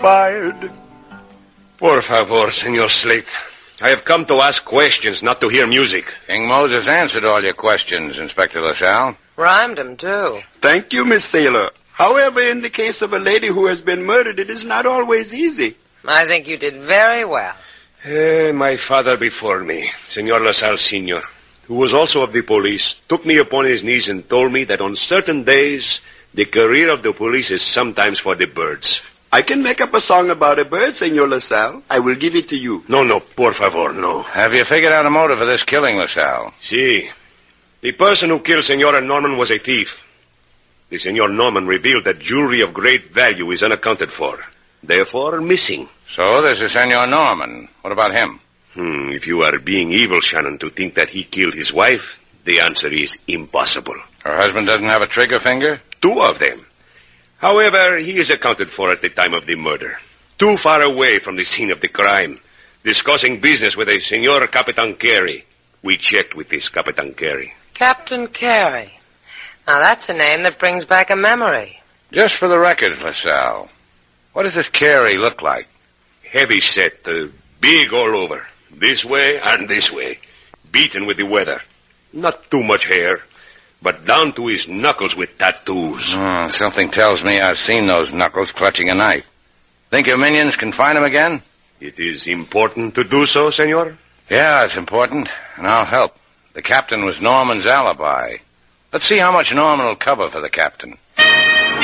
fired. Por favor, Senor Slate. I have come to ask questions, not to hear music. King Moses answered all your questions, Inspector LaSalle. Rhymed them, too. Thank you, Miss Sailor. However, in the case of a lady who has been murdered, it is not always easy. I think you did very well. My father before me, Senor LaSalle Sr., who was also of the police, took me upon his knees and told me that on certain days, the career of the police is sometimes for the birds. I can make up a song about a bird, Senor LaSalle. I will give it to you. No, por favor, no. Have you figured out a motive for this killing, LaSalle? Si. The person who killed Senora Norman was a thief. The Senor Norman revealed that jewelry of great value is unaccounted for, therefore missing. So there's a Senor Norman. What about him? If you are being evil, Shannon, to think that he killed his wife, the answer is impossible. Her husband doesn't have a trigger finger? 2 of them. However, he is accounted for at the time of the murder. Too far away from the scene of the crime, discussing business with a Senor Capitan Carey. We checked with this Capitan Carey. Captain Carey. Now, that's a name that brings back a memory. Just for the record, LaSalle, what does this Carey look like? Heavy set, big all over. This way and this way. Beaten with the weather. Not too much hair, but down to his knuckles with tattoos. Something tells me I've seen those knuckles clutching a knife. Think your minions can find him again? It is important to do so, Senor? Yeah, it's important, and I'll help. The captain was Norman's alibi. Let's see how much Norman will cover for the captain.